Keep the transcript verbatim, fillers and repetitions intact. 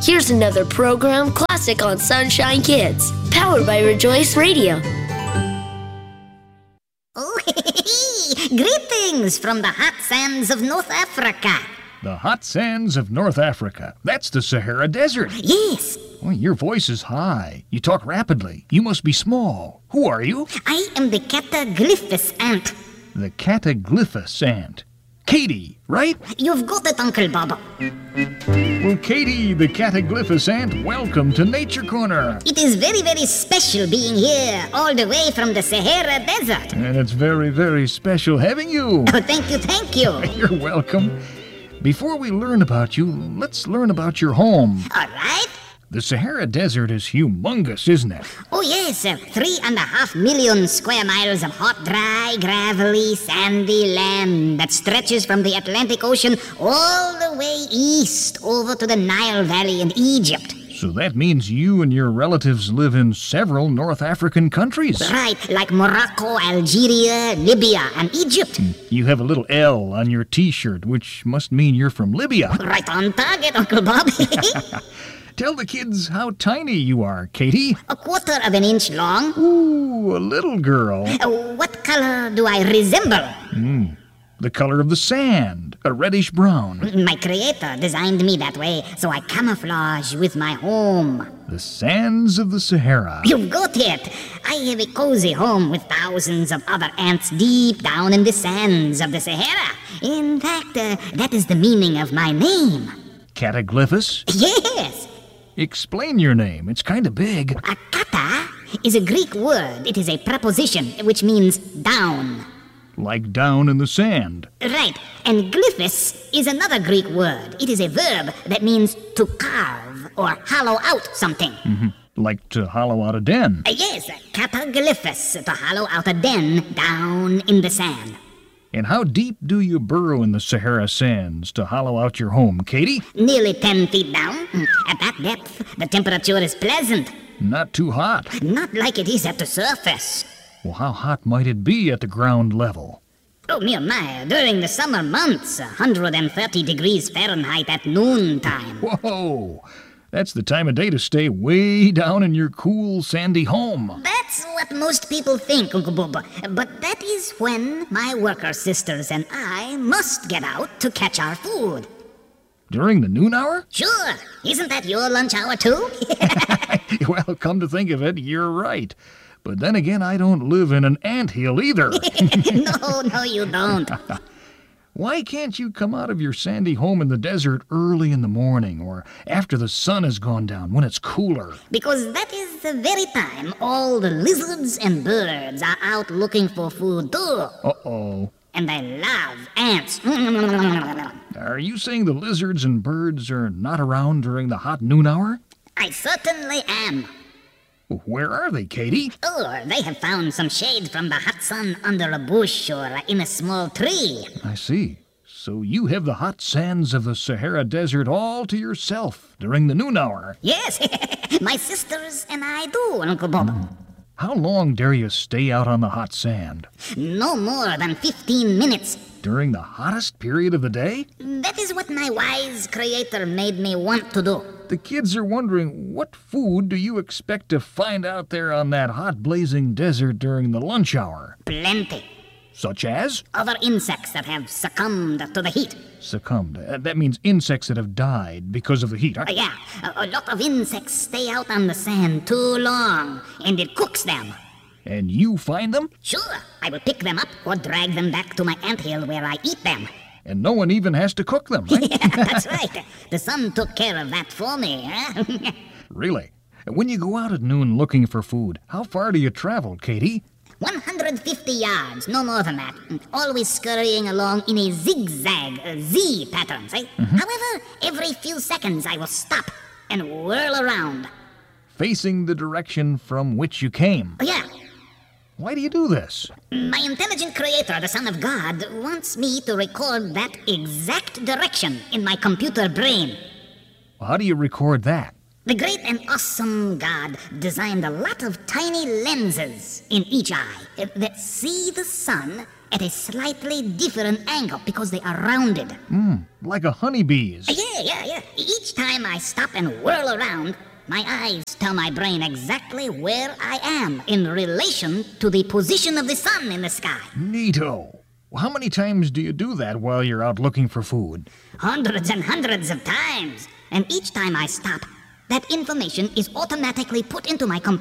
Here's another program classic on Sunshine Kids, powered by Rejoice Radio. Oh, greetings from the hot sands of North Africa. The hot sands of North Africa. That's the Sahara Desert. Yes. Well, your voice is high. You talk rapidly. You must be small. Who are you? I am the Cataglyphus ant. The Cataglyphus ant. Katie, right? You've got it, Uncle Bob. Well, Katie, the Cataglyphus ant, welcome to Nature Corner. It is very, very special being here, all the way from the Sahara Desert. And it's very, very special having you. Oh, thank you, thank you. You're welcome. Before we learn about you, let's learn about your home. All right. The Sahara Desert is humongous, isn't it? Oh, yes. Uh, three and a half million square miles of hot, dry, gravelly, sandy land that stretches from the Atlantic Ocean all the way east over to the Nile Valley in Egypt. So that means you and your relatives live in several North African countries. Right, like Morocco, Algeria, Libya, and Egypt. You have a little L on your T-shirt, which must mean you're from Libya. Right on target, Uncle Bob. Tell the kids how tiny you are, Katie. A quarter of an inch long. Ooh, a little girl. Uh, what color do I resemble? Mm, the color of the sand, a reddish brown. My creator designed me that way, so I camouflage with my home. The sands of the Sahara. You've got it. I have a cozy home with thousands of other ants deep down in the sands of the Sahara. In fact, uh, that is the meaning of my name. Cataglyphus? Yes. Explain your name. It's kind of big. A kata is a Greek word. It is a preposition which means down. Like down in the sand. Right. And glyphus is another Greek word. It is a verb that means to carve or hollow out something. Mm-hmm. Like to hollow out a den. Uh, yes, cataglyphus, to hollow out a den down in the sand. And how deep do you burrow in the Sahara sands to hollow out your home, Katie? Nearly ten feet down. At that depth, the temperature is pleasant. Not too hot. Not like it is at the surface. Well, how hot might it be at the ground level? Oh, me my, during the summer months, one hundred thirty degrees Fahrenheit at noontime. Whoa! That's the time of day to stay way down in your cool, sandy home. That's what most people think, Uncle Bob. But that is when my worker sisters and I must get out to catch our food. During the noon hour? Sure. Isn't that your lunch hour, too? Well, come to think of it, you're right. But then again, I don't live in an anthill either. No, no, you don't. Why can't you come out of your sandy home in the desert early in the morning or after the sun has gone down when it's cooler? Because that is the very time all the lizards and birds are out looking for food too. Uh-oh. And they love ants. Are you saying the lizards and birds are not around during the hot noon hour? I certainly am. Where are they, Katie? Oh, they have found some shade from the hot sun under a bush or in a small tree. I see. So you have the hot sands of the Sahara Desert all to yourself during the noon hour. Yes, my sisters and I do, Uncle Bob. Mm. How long dare you stay out on the hot sand? No more than fifteen minutes. During the hottest period of the day? That is what my wise creator made me want to do. The kids are wondering, what food do you expect to find out there on that hot blazing desert during the lunch hour? Plenty. Such as? Other insects that have succumbed to the heat. Succumbed. Uh, that means insects that have died because of the heat, huh? Uh, yeah, a, a lot of insects stay out on the sand too long, and it cooks them. And you find them? Sure, I will pick them up or drag them back to my anthill where I eat them. And no one even has to cook them, right? Yeah, that's right. The sun took care of that for me, huh? Really? When you go out at noon looking for food, how far do you travel, Katie? one hundred fifty yards, no more than that. Always scurrying along in a zigzag, a Z pattern, eh? Mm-hmm. However, every few seconds I will stop and whirl around. Facing the direction from which you came? Oh, yeah. Why do you do this? My intelligent creator, the Son of God, wants me to record that exact direction in my computer brain. How do you record that? The great and awesome God designed a lot of tiny lenses in each eye that see the sun at a slightly different angle because they are rounded. Hmm, like a honeybee's. Yeah, yeah, yeah. Each time I stop and whirl around, my eyes tell my brain exactly where I am in relation to the position of the sun in the sky. Neato. How many times do you do that while you're out looking for food? Hundreds and hundreds of times. And each time I stop, that information is automatically put into my computer.